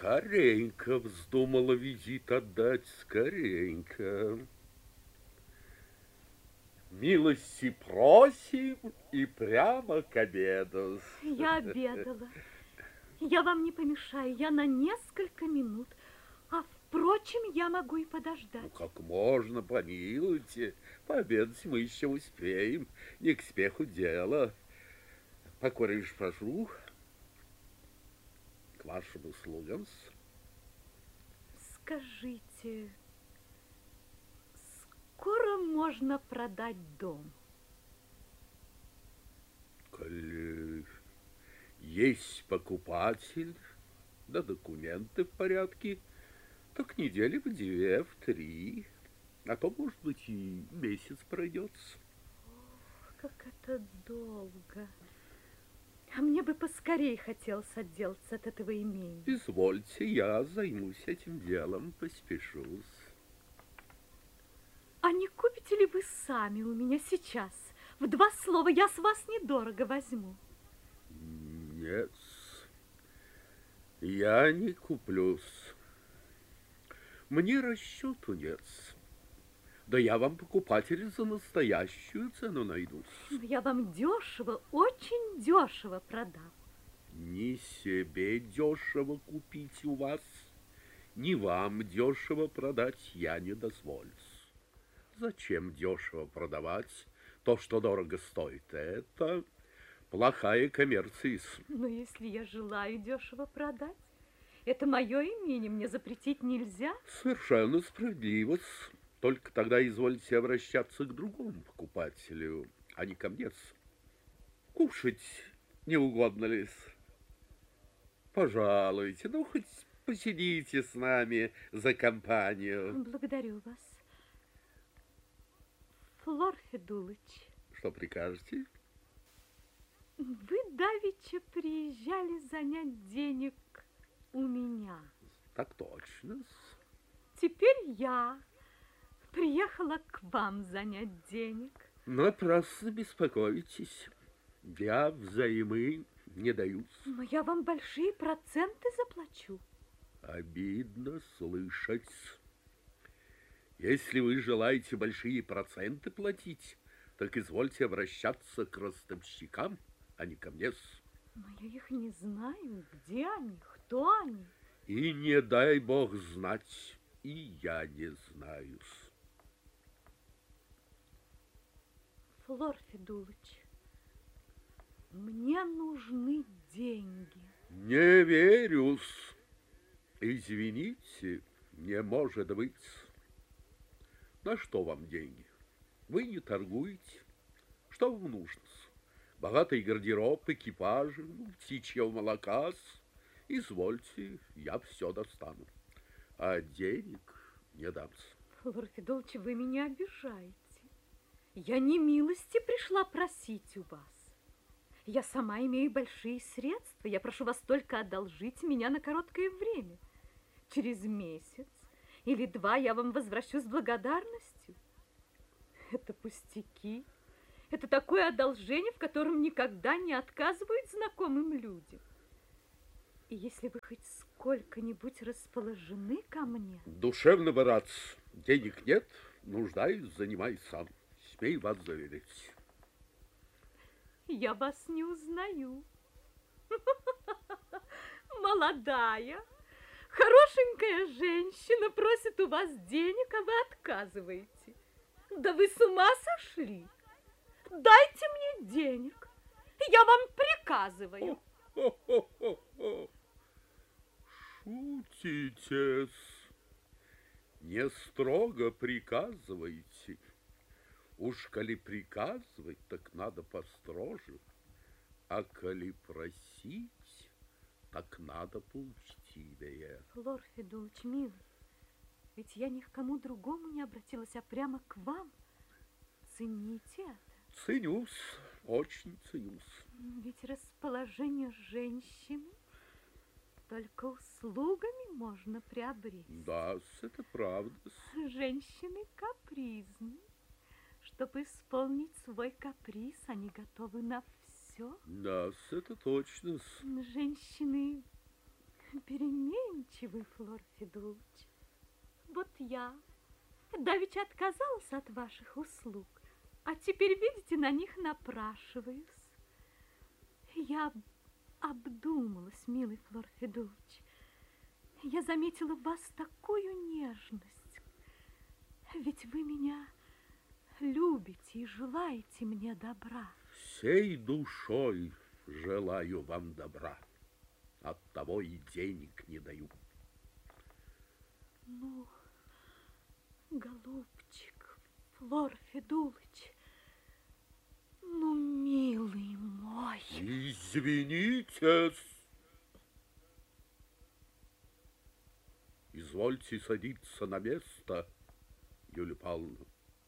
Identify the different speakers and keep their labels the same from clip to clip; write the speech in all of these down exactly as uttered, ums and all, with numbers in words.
Speaker 1: Скоренько вздумала визит отдать, скоренько. Милости просим и прямо к обеду.
Speaker 2: Я обедала. Я вам не помешаю, я на несколько минут. А впрочем, я могу и подождать.
Speaker 1: Ну, как можно, помилуйте. Пообедать мы еще успеем. Не к спеху дело. Покоришь прошу. К вашим услугам.
Speaker 2: Скажите, скоро можно продать дом?
Speaker 1: Коли есть покупатель, да документы в порядке, так недели в две, в три, а то, может быть, и месяц пройдется.
Speaker 2: Ох, как это долго. А мне бы поскорее хотелось отделаться от этого имения.
Speaker 1: Извольте, я займусь этим делом, поспешусь.
Speaker 2: А не купите ли вы сами у меня сейчас? В два слова, я с вас недорого возьму.
Speaker 1: Нет, я не куплюсь. Мне расчету нет. Да я вам покупателя за настоящую цену найду.
Speaker 2: Я вам дешево, очень дешево продам.
Speaker 1: Ни себе дешево купить у вас, ни вам дешево продать я не дозволю. Зачем дешево продавать то, что дорого стоит? Это плохая коммерция.
Speaker 2: Но если я желаю дешево продать, это мое имение, мне запретить нельзя.
Speaker 1: Совершенно справедливо. Только тогда извольте обращаться к другому покупателю, а не ко мне. Кушать не угодно ли? Пожалуйте, ну хоть посидите с нами за компанию.
Speaker 2: Благодарю вас. Флор Федулыч.
Speaker 1: Что прикажете?
Speaker 2: Вы давеча приезжали занять денег у меня.
Speaker 1: Так точно.
Speaker 2: Теперь я приехала к вам занять денег.
Speaker 1: Напрасно беспокоитесь. Я взаймы не даю.
Speaker 2: Но я вам большие проценты заплачу.
Speaker 1: Обидно слышать. Если вы желаете большие проценты платить, так извольте обращаться к ростовщикам, а не ко мне.
Speaker 2: Но я их не знаю. Где они? Кто они?
Speaker 1: И не дай бог знать, и я не знаю.
Speaker 2: Флор Федулыч, мне нужны деньги.
Speaker 1: Не верю-с. Извините, не может быть. На что вам деньги? Вы не торгуете. Что вам нужно? Богатый гардероб, экипажи, птичьего молока. Извольте, я все достану. А денег не дам.
Speaker 2: Флор Федулыч, вы меня обижаете. Я не милости пришла просить у вас. Я сама имею большие средства. Я прошу вас только одолжить меня на короткое время. Через месяц или два я вам возвращу с благодарностью. Это пустяки. Это такое одолжение, в котором никогда не отказывают знакомым людям. И если вы хоть сколько-нибудь расположены ко мне...
Speaker 1: Душевно бы рад. Денег нет, нуждаюсь, занимаюсь сам. Смею вас заверить.
Speaker 2: Я вас не узнаю. Молодая, хорошенькая женщина просит у вас денег, а вы отказываете. Да вы с ума сошли? Дайте мне денег, я вам приказываю.
Speaker 1: Шутите-с. Не строго приказывайте. Уж коли приказывать, так надо построже. А коли просить, так надо поучтивее.
Speaker 2: Флор Федулыч, милый, ведь я ни к кому другому не обратилась, а прямо к вам. Цените это.
Speaker 1: Ценюсь, очень ценюсь.
Speaker 2: Ведь расположение женщины только услугами можно приобрести.
Speaker 1: Да, это правда.
Speaker 2: Женщины капризны. Чтобы исполнить свой каприз, они готовы на все.
Speaker 1: Да, это точно.
Speaker 2: Женщины переменчивы. вы, Флор Федулыч. Вот я давеча отказалась от ваших услуг, а теперь, видите, на них напрашиваюсь. Я обдумалась, милый Флор Федулыч. Я заметила в вас такую нежность. Ведь вы меня любите и желаете мне добра.
Speaker 1: Всей душой желаю вам добра. Оттого и денег не даю.
Speaker 2: Ну, голубчик, Флор Федулыч, ну, милый мой.
Speaker 1: Извинитесь. Извольте садиться на место, Юлия Павловна.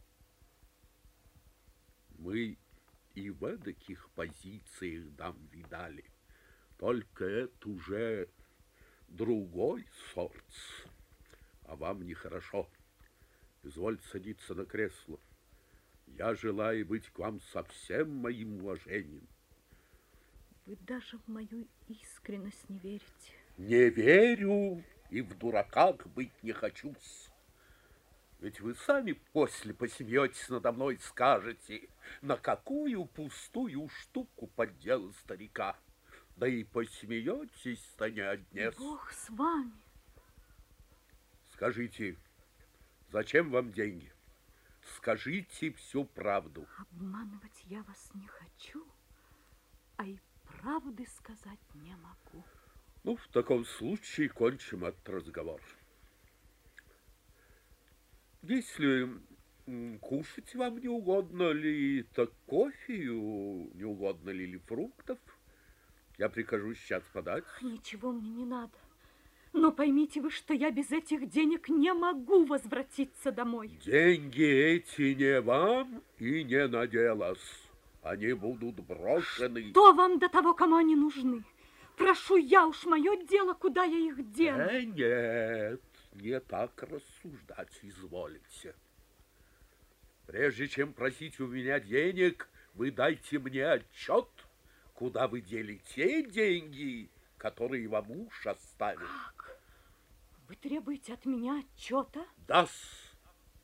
Speaker 1: Мы и в эдаких позициях дам видали. Только это уже другой сорт. А вам нехорошо. Извольте садиться на кресло. Я желаю быть к вам со всем моим уважением.
Speaker 2: Вы даже в мою искренность не верите.
Speaker 1: Не верю и в дураках быть не хочу. Ведь вы сами после посмеетесь надо мной, скажете, на какую пустую штуку поддел старика. Да и посмеетесь-то не однес.
Speaker 2: Бог с вами.
Speaker 1: Скажите, зачем вам деньги? Скажите всю правду.
Speaker 2: Обманывать я вас не хочу, а и правды сказать не могу.
Speaker 1: Ну, в таком случае кончим этот разговор. Если кушать вам не угодно ли, так кофею, не угодно ли, или фруктов, я прикажу сейчас подать.
Speaker 2: Ничего мне не надо. Но поймите вы, что я без этих денег не могу возвратиться домой.
Speaker 1: Деньги эти не вам и не на делос. Они будут брошены.
Speaker 2: Что вам до того, кому они нужны? Прошу я, уж мое дело, куда я их дену.
Speaker 1: Э, нет, не так рассуждать изволите. Прежде чем просить у меня денег, вы дайте мне отчет, куда вы дели те деньги, которые вам муж оставил.
Speaker 2: Как? Вы требуете от меня отчета?
Speaker 1: Да-с.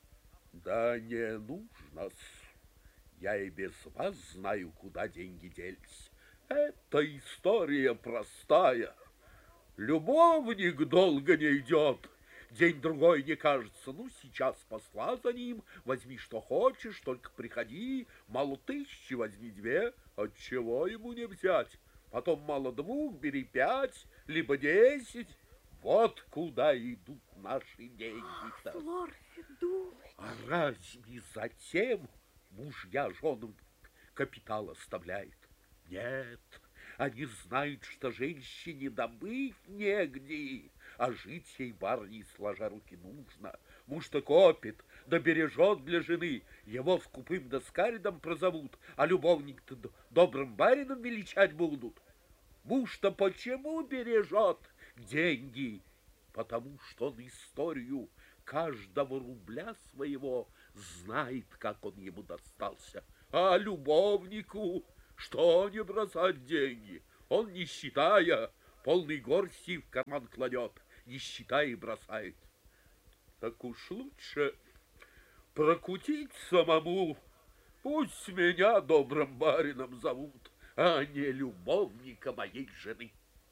Speaker 1: Да не нужно-с. Я и без вас знаю, куда деньги делись. Это история простая. Любовник долго не идет. День-другой не кажется. Ну, сейчас посла за ним, возьми, что хочешь, только приходи. Мало тысячи, возьми две. Отчего ему не взять? Потом мало двух, бери пять, либо десять. Вот куда идут наши деньги-то.
Speaker 2: Флор Федулыч.
Speaker 1: А разве затем мужья женам капитал оставляет? Нет, они знают, что женщине добыть негде, а жить ей, барни, сложа руки, нужно. Муж-то копит, да бережет для жены. Его скупым да скаридом прозовут, а любовник-то добрым барином величать будут. Муж-то почему бережет деньги? Потому что он историю каждого рубля своего знает, как он ему достался. А любовнику что не бросать деньги? Он, не считая, полный горсти в карман кладет, не считая и бросает. Так уж лучше прокутить самому. Пусть меня добрым барином зовут, а не любовника моей жены.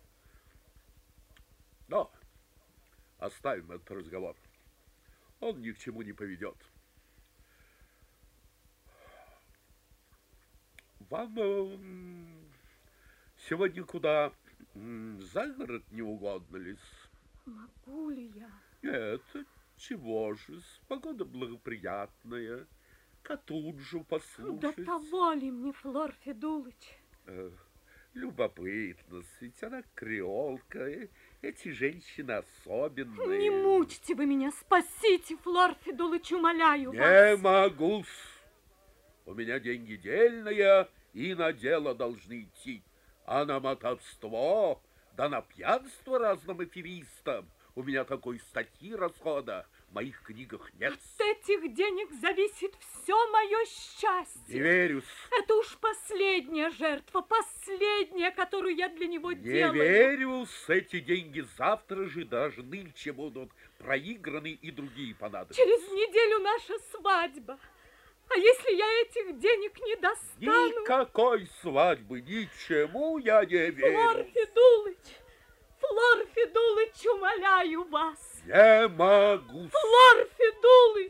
Speaker 1: Но оставим этот разговор. Он ни к чему не поведет. Вам э, сегодня куда э, за город не угодно ли?
Speaker 2: Могу ли я?
Speaker 1: Нет, чего же, погода благоприятная. Катуджу послушать.
Speaker 2: До того ли мне, Флор Федулыч?
Speaker 1: Э, любопытно, ведь она креолка. э, Эти женщины особенные.
Speaker 2: Не мучьте вы меня, спасите, Флор Федулыч, умоляю
Speaker 1: Не
Speaker 2: вас.
Speaker 1: могу-с. У меня деньги дельные и на дело должны идти. А на мотовство, да на пьянство разным аферистам у меня такой статьи расхода. в моих книгах нет.
Speaker 2: От этих денег зависит все мое счастье.
Speaker 1: Не верю.
Speaker 2: Это уж последняя жертва, последняя, которую я для него
Speaker 1: Не
Speaker 2: делаю.
Speaker 1: Не верю. Эти деньги завтра же даже нынче будут проиграны и другие понадобятся.
Speaker 2: Через неделю наша свадьба. А если я этих денег не достану?
Speaker 1: Никакой свадьбы, ничему я не верю.
Speaker 2: Флор Федулыч, Флор Федулыч, умоляю вас.
Speaker 1: Не могу.
Speaker 2: Флор Федулыч,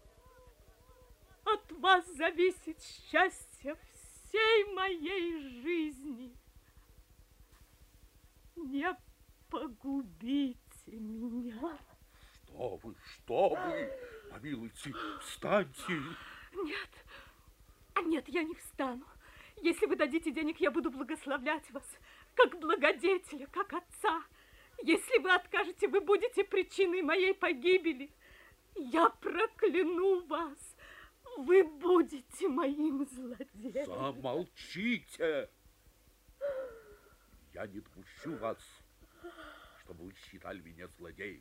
Speaker 2: от вас зависит счастье всей моей жизни. Не погубите меня.
Speaker 1: Что вы, что вы? Помилуйте, встаньте.
Speaker 2: Нет, нет, я не встану. Если вы дадите денег, я буду благословлять вас, как благодетеля, как отца. Если вы откажете, вы будете причиной моей погибели. Я прокляну вас. Вы будете моим злодеем.
Speaker 1: Замолчите. Я не допущу вас, чтобы вы считали меня злодеем.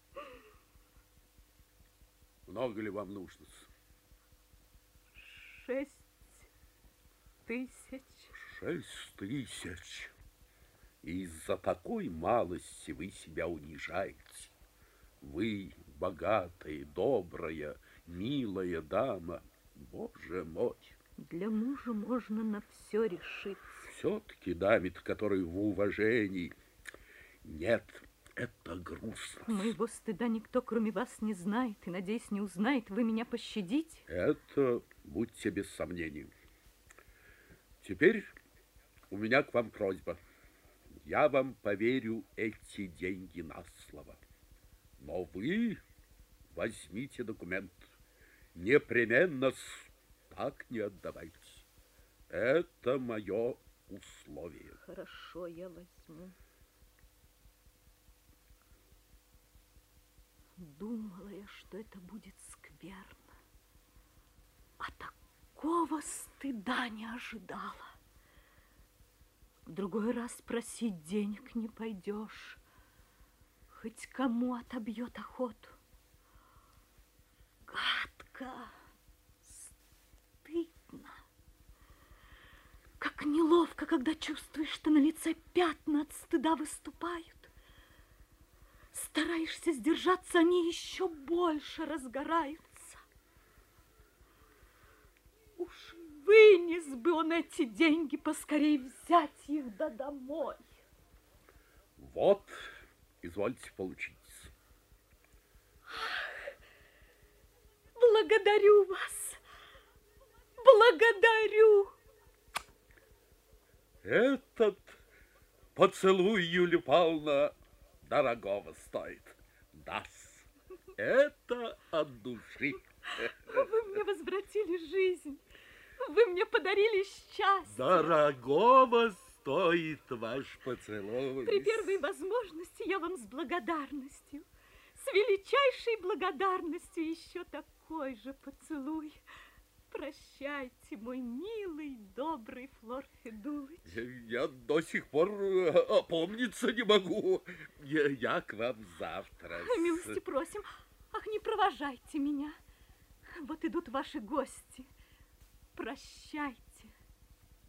Speaker 1: Много ли вам нужно?
Speaker 2: Шесть тысяч.
Speaker 1: Шесть тысяч. Из-за такой малости вы себя унижаете. Вы богатая, добрая, милая дама. Боже мой.
Speaker 2: Для мужа можно на все решиться.
Speaker 1: Все-таки даме, которой в уважении нет. Это грустно.
Speaker 2: Моего стыда никто, кроме вас, не знает, и, надеюсь, не узнает. Вы меня пощадите?
Speaker 1: Это будьте без сомнений. Теперь у меня к вам просьба. Я вам поверю эти деньги на слово. Но вы возьмите документ. Непременно так не отдавайте. Это мое условие.
Speaker 2: Хорошо, я возьму. Думала я, что это будет скверно, а такого стыда не ожидала. В другой раз просить денег не пойдешь, хоть кому отобьет охоту. Гадко, стыдно. Как неловко, когда чувствуешь, что на лице пятна от стыда выступают. Стараешься сдержаться, они еще больше разгораются. Уж вынес бы он эти деньги, поскорей взять их да домой.
Speaker 1: Вот, извольте получить.
Speaker 2: Благодарю вас. Благодарю.
Speaker 1: Этот поцелуй, Юлия Павловна, дорогого стоит. Да-с. Это от души.
Speaker 2: Вы мне возвратили жизнь. Вы мне подарили счастье.
Speaker 1: Дорогого стоит ваш поцелуй.
Speaker 2: При первой возможности я вам с благодарностью, с величайшей благодарностью еще такой же поцелуй. Прощайте, мой милый, добрый Флор Федулыч.
Speaker 1: Я, я до сих пор опомниться не могу. Я, я к вам завтра.
Speaker 2: Милости просим. Ах, не провожайте меня. Вот идут ваши гости. Прощайте.